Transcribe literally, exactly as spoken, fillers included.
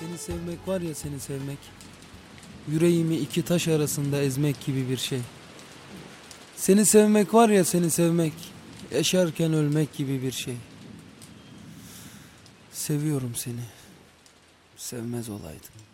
Seni sevmek var ya, seni sevmek, yüreğimi iki taş arasında ezmek gibi bir şey. Seni sevmek var ya, seni sevmek, yaşarken ölmek gibi bir şey. Seviyorum seni, sevmez olaydım.